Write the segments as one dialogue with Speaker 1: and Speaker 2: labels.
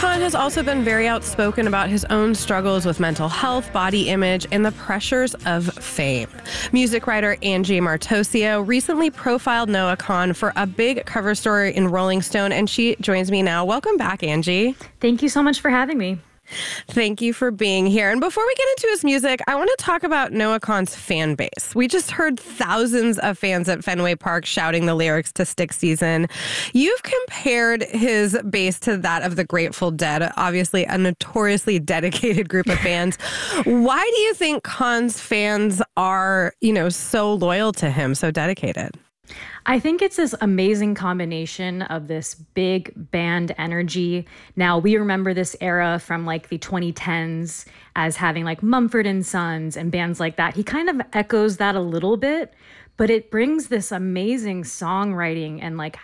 Speaker 1: Khan has also been very outspoken about his own struggles with mental health, body image, and the pressures of fame. Music writer Angie Martoccio recently profiled Noah Kahan for a big cover story in Rolling Stone, and she joins me now. Welcome back, Angie.
Speaker 2: Thank you so much for having me.
Speaker 1: Thank you for being here. And before we get into his music, I want to talk about Noah Kahan's fan base. We just heard thousands of fans at Fenway Park shouting the lyrics to Stick Season. You've compared his base to that of the Grateful Dead, obviously a notoriously dedicated group of fans. Why do you think Kahan's fans are, so loyal to him, so dedicated?
Speaker 2: I think it's this amazing combination of this big band energy. Now, we remember this era from like the 2010s as having like Mumford and Sons and bands like that. He kind of echoes that a little bit, but it brings this amazing songwriting and like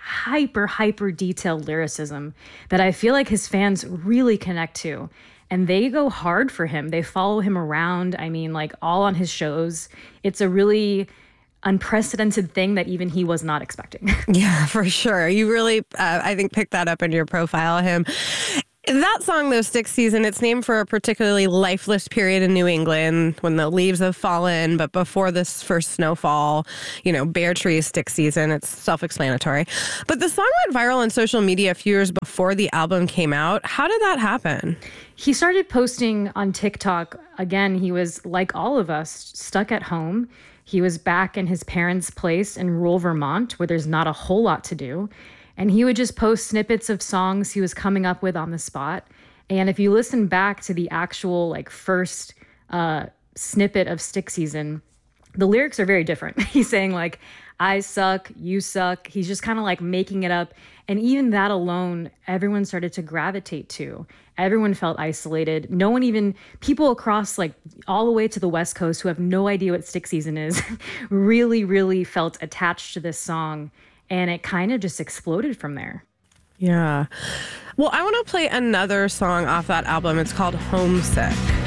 Speaker 2: hyper detailed lyricism that I feel like his fans really connect to. And they go hard for him. They follow him around. I mean, like all on his shows. It's a really unprecedented thing that even he was not expecting.
Speaker 1: Yeah, for sure. You really, I think, picked that up in your profile of him. That song, though, Stick Season, it's named for a particularly lifeless period in New England when the leaves have fallen, but before this first snowfall, bare trees, stick season. It's self-explanatory. But the song went viral on social media a few years before the album came out. How did that happen?
Speaker 2: He started posting on TikTok. Again, he was, like all of us, stuck at home. He was back in his parents' place in rural Vermont, where there's not a whole lot to do. And he would just post snippets of songs he was coming up with on the spot. And if you listen back to the actual first snippet of Stick Season, the lyrics are very different. He's saying I suck, you suck. He's just kind of making it up. And even that alone, everyone started to gravitate to. Everyone felt isolated. People across all the way to the West Coast who have no idea what Stick Season is, really felt attached to this song. And it kind of just exploded from there.
Speaker 1: Yeah. Well, I want to play another song off that album. It's called Homesick.